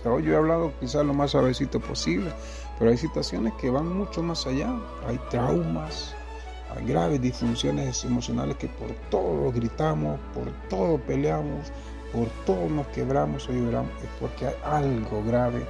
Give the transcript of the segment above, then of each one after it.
hasta hoy yo he hablado quizás lo más suavecito posible, pero hay situaciones que van mucho más allá. Hay traumas, hay graves disfunciones emocionales que por todo gritamos, por todo peleamos, por todo nos quebramos o lloramos, es porque hay algo grave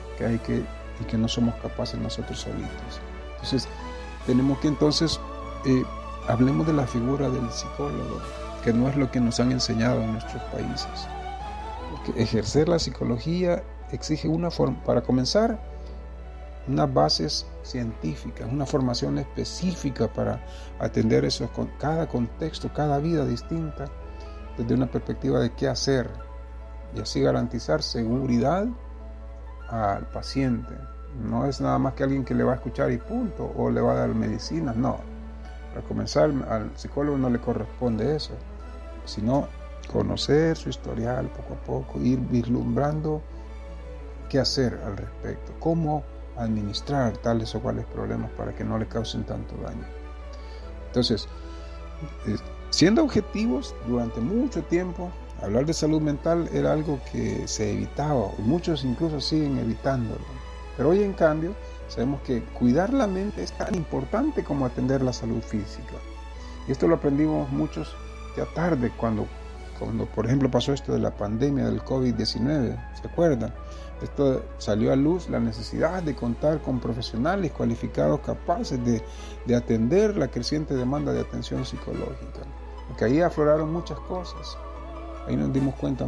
y que no somos capaces nosotros solitos. Entonces, tenemos que hablemos de la figura del psicólogo, que no es lo que nos han enseñado en nuestros países. Porque ejercer la psicología exige para comenzar, unas bases científicas, una formación específica para atender eso con cada contexto, cada vida distinta, desde una perspectiva de qué hacer y así garantizar seguridad al paciente. No es nada más que alguien que le va a escuchar y punto, o le va a dar medicinas, no. Para comenzar, al psicólogo no le corresponde eso, sino conocer su historial poco a poco, ir vislumbrando qué hacer al respecto, cómo administrar tales o cuales problemas para que no le causen tanto daño. Entonces, siendo objetivos, durante mucho tiempo, hablar de salud mental era algo que se evitaba, y muchos incluso siguen evitándolo. Pero hoy, en cambio, sabemos que cuidar la mente es tan importante como atender la salud física. Y esto lo aprendimos muchos ya tarde, cuando por ejemplo pasó esto de la pandemia del COVID-19, ¿se acuerdan? Esto salió a luz la necesidad de contar con profesionales cualificados capaces de atender la creciente demanda de atención psicológica. Porque ahí afloraron muchas cosas, ahí nos dimos cuenta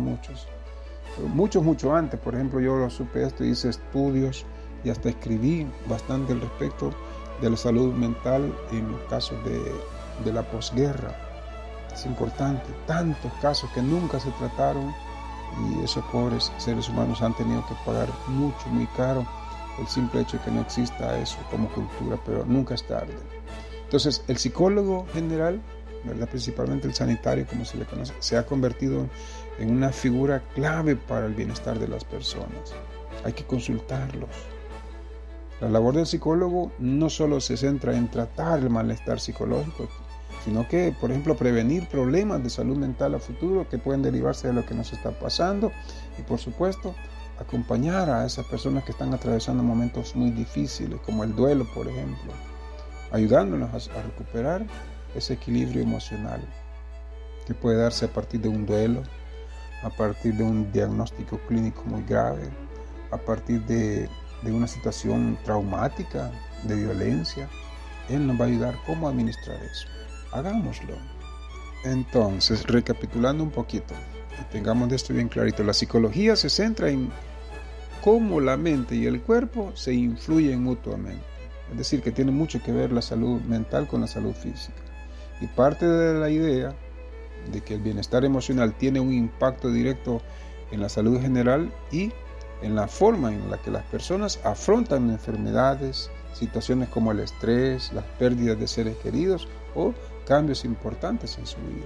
mucho antes. Por ejemplo, yo lo supe esto, hice estudios y hasta escribí bastante al respecto de la salud mental en los casos de la posguerra. Es importante, tantos casos que nunca se trataron y esos pobres seres humanos han tenido que pagar mucho, muy caro, el simple hecho de que no exista eso como cultura, pero nunca es tarde. Entonces, el psicólogo general, ¿verdad?, principalmente el sanitario, como se le conoce, se ha convertido en una figura clave para el bienestar de las personas. Hay que consultarlos. La labor del psicólogo no solo se centra en tratar el malestar psicológico, sino que, por ejemplo, prevenir problemas de salud mental a futuro que pueden derivarse de lo que nos está pasando y, por supuesto, acompañar a esas personas que están atravesando momentos muy difíciles, como el duelo, por ejemplo, ayudándonos a recuperar ese equilibrio emocional que puede darse a partir de un duelo, a partir de un diagnóstico clínico muy grave, a partir de una situación traumática, de violencia. Él nos va a ayudar cómo administrar eso. Hagámoslo. Entonces, recapitulando un poquito, y tengamos de esto bien clarito, la psicología se centra en cómo la mente y el cuerpo se influyen mutuamente. Es decir, que tiene mucho que ver la salud mental con la salud física. Y parte de la idea de que el bienestar emocional tiene un impacto directo en la salud general y en la forma en la que las personas afrontan enfermedades, situaciones como el estrés, las pérdidas de seres queridos o cambios importantes en su vida.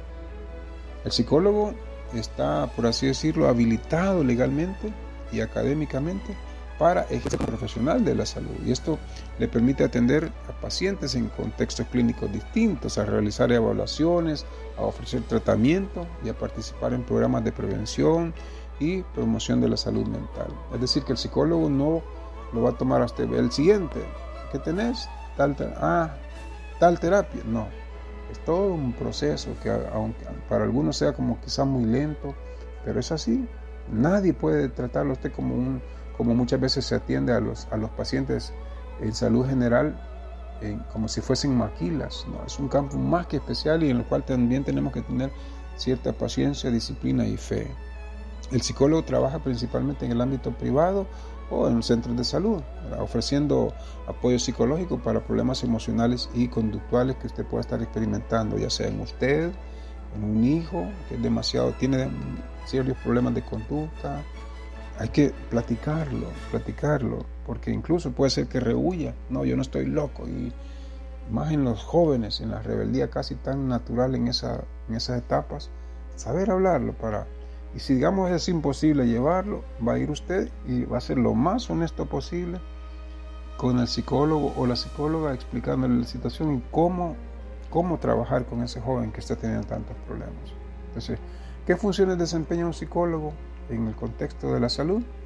El psicólogo está, por así decirlo, habilitado legalmente y académicamente para ejercer como profesional de la salud, y esto le permite atender a pacientes en contextos clínicos distintos, a realizar evaluaciones, a ofrecer tratamiento y a participar en programas de prevención y promoción de la salud mental. Es decir, que el psicólogo no lo va a tomar a usted el siguiente, ¿qué tenés? Tal terapia. No, es todo un proceso que, aunque para algunos sea como quizá muy lento, pero es así. Nadie puede tratarlo a usted como muchas veces se atiende a los pacientes en salud general, como si fuesen maquilas. No, es un campo más que especial y en el cual también tenemos que tener cierta paciencia, disciplina y fe. El psicólogo trabaja principalmente en el ámbito privado o en centros de salud, ofreciendo apoyo psicológico para problemas emocionales y conductuales que usted pueda estar experimentando, ya sea en usted, en un hijo que tiene serios problemas de conducta. Hay que platicarlo, porque incluso puede ser que rehuya. No, yo no estoy loco. Y más en los jóvenes, en la rebeldía casi tan natural en esas etapas, saber hablarlo y si digamos es imposible llevarlo, va a ir usted y va a ser lo más honesto posible con el psicólogo o la psicóloga, explicándole la situación y cómo trabajar con ese joven que está teniendo tantos problemas. Entonces, ¿qué funciones desempeña un psicólogo en el contexto de la salud?